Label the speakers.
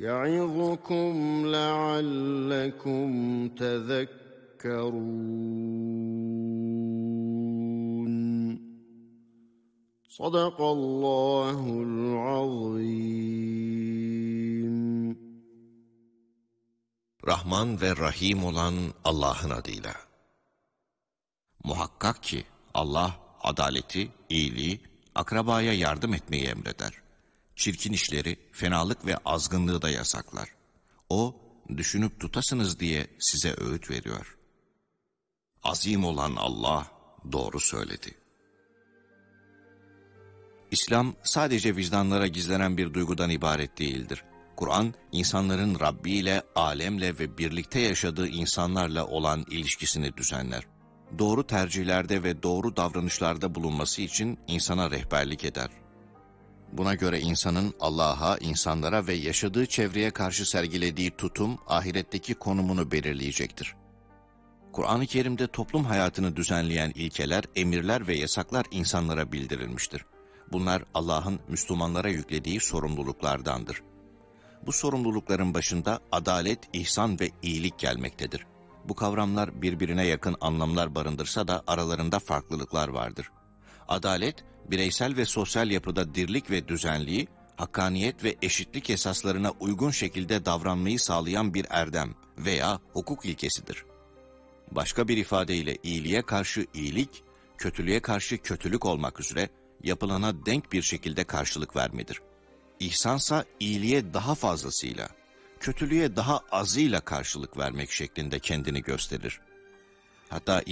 Speaker 1: يَعِظُكُمْ لَعَلَّكُمْ تَذَكَّرُونَ صَدَقَ اللّٰهُ الْعَظِيمُ.
Speaker 2: Rahman ve Rahim olan Allah'ın adıyla. Muhakkak ki Allah adaleti, iyiliği, akrabaya yardım etmeyi emreder. Çirkin işleri, fenalık ve azgınlığı da yasaklar. O, düşünüp tutasınız diye size öğüt veriyor. Azim olan Allah doğru söyledi. İslam sadece vicdanlara gizlenen bir duygudan ibaret değildir. Kur'an, insanların Rabbi ile, alemle ve birlikte yaşadığı insanlarla olan ilişkisini düzenler. Doğru tercihlerde ve doğru davranışlarda bulunması için insana rehberlik eder. Buna göre insanın Allah'a, insanlara ve yaşadığı çevreye karşı sergilediği tutum, ahiretteki konumunu belirleyecektir. Kur'an-ı Kerim'de toplum hayatını düzenleyen ilkeler, emirler ve yasaklar insanlara bildirilmiştir. Bunlar Allah'ın Müslümanlara yüklediği sorumluluklardandır. Bu sorumlulukların başında adalet, ihsan ve iyilik gelmektedir. Bu kavramlar birbirine yakın anlamlar barındırsa da aralarında farklılıklar vardır. Adalet, bireysel ve sosyal yapıda dirlik ve düzenliği, hakkaniyet ve eşitlik esaslarına uygun şekilde davranmayı sağlayan bir erdem veya hukuk ilkesidir. Başka bir ifadeyle iyiliğe karşı iyilik, kötülüğe karşı kötülük olmak üzere yapılana denk bir şekilde karşılık vermedir. İhsansa iyiliğe daha fazlasıyla, kötülüğe daha azıyla karşılık vermek şeklinde kendini gösterir. Hatta